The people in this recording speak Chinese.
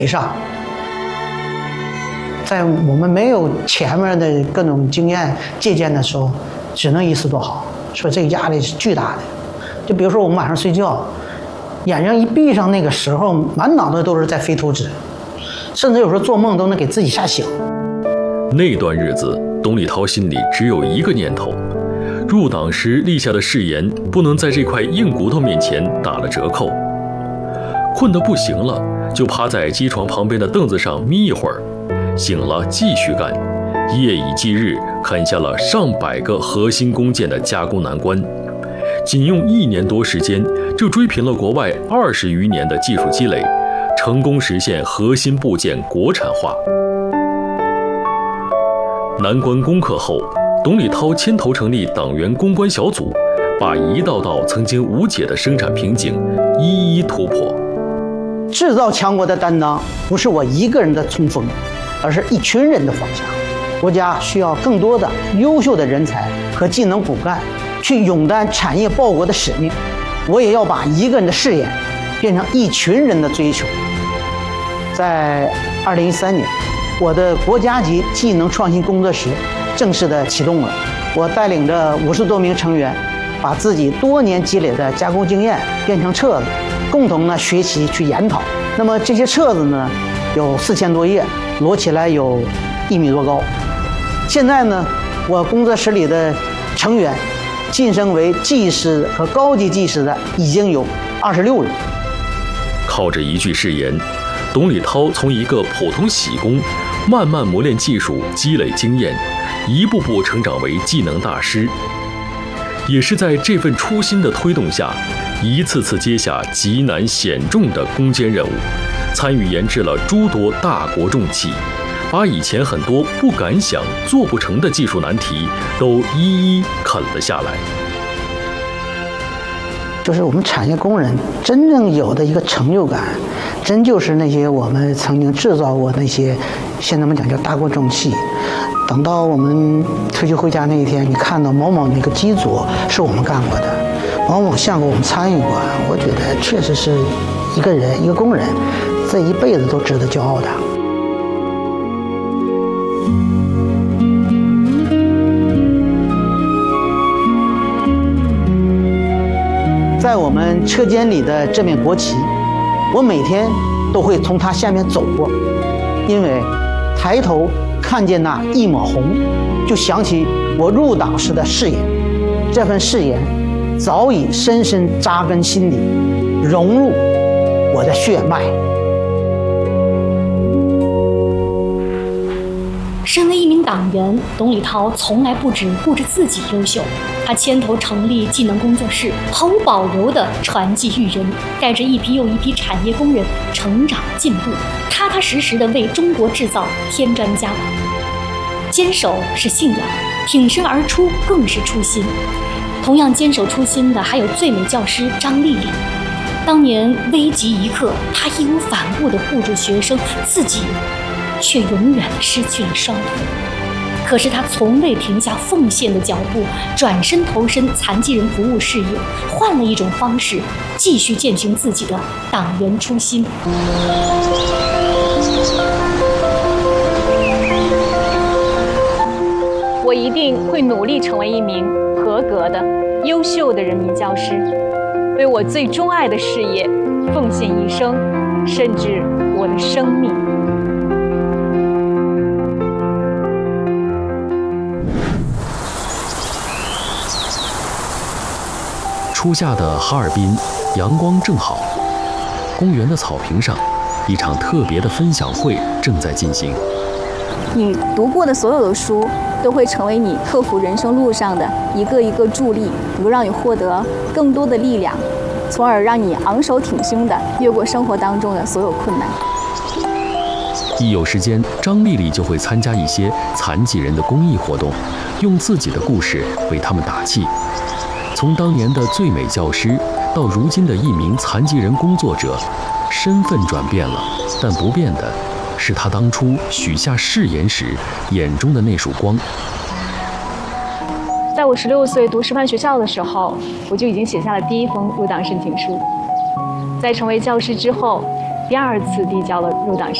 上。在我们没有前面的各种经验借鉴的时候，只能一次做好，所以这个压力是巨大的。就比如说我们晚上睡觉，眼睛一闭上，那个时候满脑子都是在飞图纸，甚至有时候做梦都能给自己吓醒。 那段日子，董礼涛心里只有一个念头：入党时立下的誓言不能在这块硬骨头面前打了折扣。困得不行了，就趴在机床旁边的凳子上眯一会儿，醒了继续干，夜以继日砍下了上百个核心工件的加工难关。仅用1年多时间，就追平了国外20余年的技术积累，成功实现核心部件国产化。难关攻克后，董礼涛牵头成立党员攻关小组，把一道道曾经无解的生产瓶颈一一突破。 制造强国的担当不是我一个人的冲锋，而是一群人的方向。国家需要更多的优秀的人才和技能骨干，去勇担产业报国的使命。我也要把一个人的事业变成一群人的追求。在2013年，我的国家级技能创新工作室正式的启动了。我带领着50多名成员，把自己多年积累的加工经验变成册子，共同呢学习去研讨。那么这些册子呢，有4000多页，摞起来有1米多高。现在呢，我工作室里的成员晋升为技师和高级技师的已经有26人。 靠着一句誓言，董礼涛从一个普通洗工，慢慢磨练技术，积累经验，一步步成长为技能大师。也是在这份初心的推动下，一次次接下极难险重的攻坚任务，参与研制了诸多大国重器，把以前很多不敢想、做不成的技术难题都一一啃了下来。 就是我们产业工人真正有的一个成就感，真就是那些我们曾经制造过那些，现在我们讲叫大国重器。等到我们退休回家那一天，你看到某某那个机组是我们干过的，某某项目我们参与过，我觉得确实是一个人一个工人这一辈子都值得骄傲的。在我们车间里的这面国旗，我每天都会从它下面走过，因为抬头看见那一抹红，就想起我入党时的誓言。这份誓言早已深深扎根心里，融入我的血脉。 身为一名党员，董礼涛从来不只顾着自己优秀，他牵头成立技能工作室，毫无保留地传技育人，带着一批又一批产业工人成长进步，踏踏实实地为中国制造添砖加瓦。坚守是信仰，挺身而出更是初心。同样坚守初心的还有最美教师张丽丽。当年危急一刻，她义无反顾地护住学生，自己却永远地失去了双腿。可是他从未停下奉献的脚步，转身投身残疾人服务事业，换了一种方式，继续践行自己的党员初心。 我一定会努力成为一名合格的、优秀的人民教师，为我最钟爱的事业奉献一生，甚至我的生命。 初夏的哈尔滨，阳光正好，公园的草坪上，一场特别的分享会正在进行。 你读过的所有的书，都会成为你克服人生路上的一个一个助力，能够让你获得更多的力量，从而让你昂首挺胸地越过生活当中的所有困难。 一有时间，张丽丽就会参加一些残疾人的公益活动，用自己的故事为他们打气。从当年的最美教师，到如今的一名残疾人工作者，身份转变了，但不变的是他当初许下誓言时眼中的那束光。 在我16岁读师范学校的时候，我就已经写下了第一封入党申请书。在成为教师之后， 第2次递交了入党申